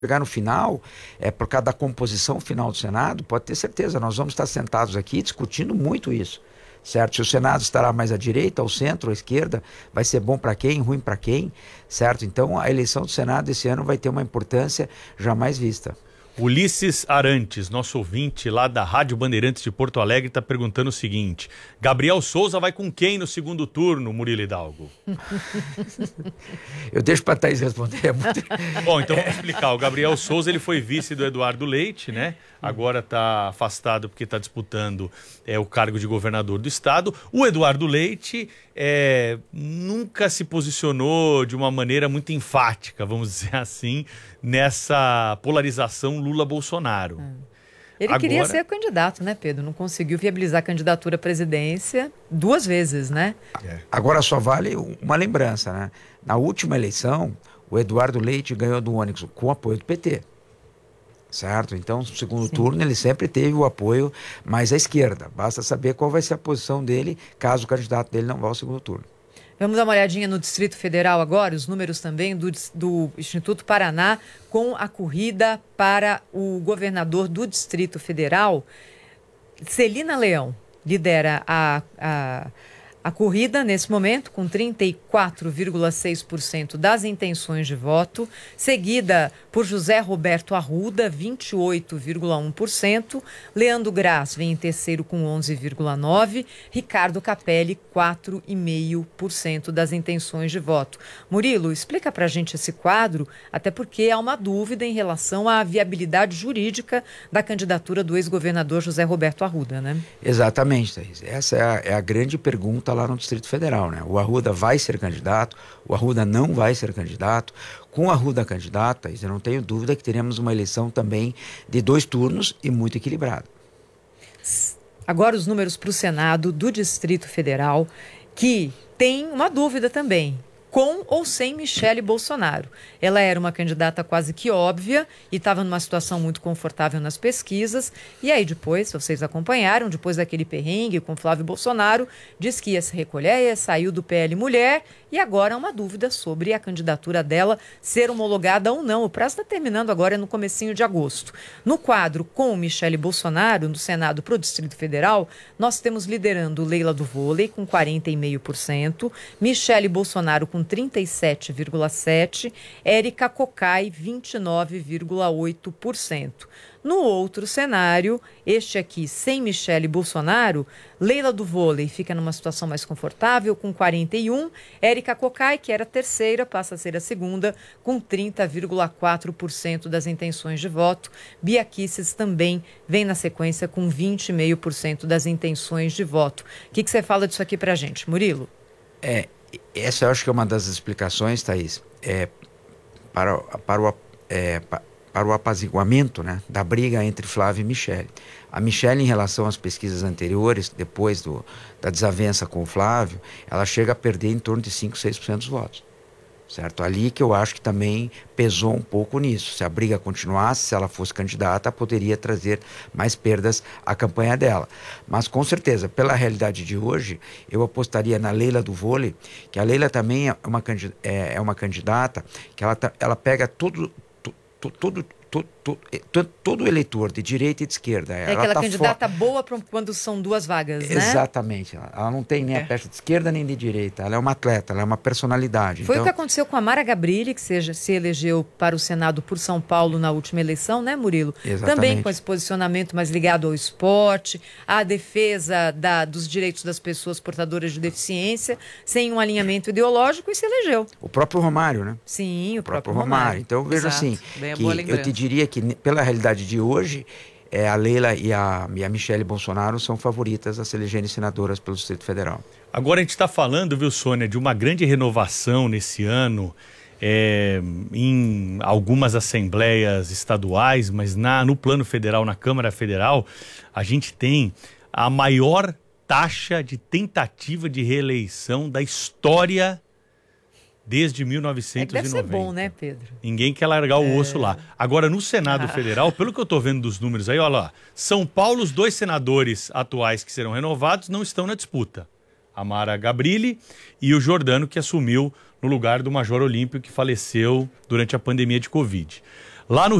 chegar no final, por causa da composição final do Senado, pode ter certeza, nós vamos estar sentados aqui discutindo muito isso, certo? Se o Senado estará mais à direita, ao centro, à esquerda, vai ser bom para quem, ruim para quem, certo? Então a eleição do Senado esse ano vai ter uma importância jamais vista. Ulisses Arantes, nosso ouvinte lá da Rádio Bandeirantes de Porto Alegre, está perguntando o seguinte: Gabriel Souza vai com quem no segundo turno, Murilo Hidalgo? Eu deixo para a Thaís responder. Bom, então vamos explicar. O Gabriel Souza, ele foi vice do Eduardo Leite, né? Agora está afastado porque está disputando o cargo de governador do estado. O Eduardo Leite nunca se posicionou de uma maneira muito enfática, vamos dizer assim, nessa polarização Lula-Bolsonaro. Ele queria ser candidato, né, Pedro? Não conseguiu viabilizar a candidatura à presidência 2 vezes, né? Agora só vale uma lembrança, né? Na última eleição, o Eduardo Leite ganhou do Onyx com o apoio do PT. Certo? Então, no segundo turno, ele sempre teve o apoio mais à esquerda. Basta saber qual vai ser a posição dele, caso o candidato dele não vá ao segundo turno. Vamos dar uma olhadinha no Distrito Federal agora, os números também do Instituto Paraná, com a corrida para o governador do Distrito Federal. Celina Leão lidera a corrida nesse momento, com 34,6% das intenções de voto, seguida por José Roberto Arruda, 28,1%, Leandro Graz vem em terceiro com 11,9%, Ricardo Capelli, 4,5% das intenções de voto. Murilo, explica pra gente esse quadro, até porque há uma dúvida em relação à viabilidade jurídica da candidatura do ex-governador José Roberto Arruda, né? Exatamente, Thaís. Essa é a grande pergunta lá no Distrito Federal, né? O Arruda vai ser candidato, o Arruda não vai ser candidato. Com o Arruda candidato, eu não tenho dúvida que teremos uma eleição também de 2 turnos e muito equilibrada. Agora os números para o Senado do Distrito Federal, que tem uma dúvida também, com ou sem Michele Bolsonaro. Ela era uma candidata quase que óbvia e estava numa situação muito confortável nas pesquisas. E aí depois, vocês acompanharam, depois daquele perrengue com Flávio Bolsonaro, disse que ia se recolher, saiu do PL Mulher e agora há uma dúvida sobre a candidatura dela ser homologada ou não. O prazo está terminando agora no comecinho de agosto. No quadro com Michele Bolsonaro, no Senado para o Distrito Federal, nós temos liderando Leila do Vôlei com 40,5%, Michele Bolsonaro com 37,7%, Érica Cocai, 29,8%. No outro cenário, este aqui sem Michele Bolsonaro, Leila do Vôlei fica numa situação mais confortável com 41%, Érica Cocai, que era a terceira, passa a ser a segunda, com 30,4% das intenções de voto. Bia Kicis também vem na sequência com 20,5% das intenções de voto. O que você fala disso aqui pra gente, Murilo? Essa eu acho que é uma das explicações, Thaís, para o apaziguamento, né, da briga entre Flávio e Michele. A Michele, em relação às pesquisas anteriores, depois da desavença com o Flávio, ela chega a perder em torno de 5, 6% dos votos. Certo? Ali que eu acho que também pesou um pouco nisso. Se a briga continuasse, se ela fosse candidata, poderia trazer mais perdas à campanha dela. Mas, com certeza, pela realidade de hoje, eu apostaria na Leila do Vôlei, que a Leila também é uma candidata que ela pega todo eleitor de direita e de esquerda. É aquela candidata boa quando são 2 vagas, né? Exatamente. Ela não tem nem a peça de esquerda nem de direita. Ela é uma atleta, ela é uma personalidade. Foi o que aconteceu com a Mara Gabrilli, que se elegeu para o Senado por São Paulo na última eleição, né, Murilo? Exatamente. Também com esse posicionamento mais ligado ao esporte, à defesa dos direitos das pessoas portadoras de deficiência, sem um alinhamento ideológico, e se elegeu. O próprio Romário, né? Sim, o próprio Romário. Então eu vejo assim, que eu te diria que pela realidade de hoje, a Leila e a Michele Bolsonaro são favoritas a se elegerem senadoras pelo Distrito Federal. Agora a gente está falando, viu, Sônia, de uma grande renovação nesse ano em algumas assembleias estaduais, mas no plano federal, na Câmara Federal, a gente tem a maior taxa de tentativa de reeleição da história desde 1990. Deve ser bom, né, Pedro? Ninguém quer largar o osso lá. Agora, no Senado Federal, pelo que eu estou vendo dos números aí, olha lá, São Paulo, os 2 senadores atuais que serão renovados não estão na disputa. A Mara Gabrilli e o Jordano, que assumiu no lugar do Major Olímpio, que faleceu durante a pandemia de Covid. Lá no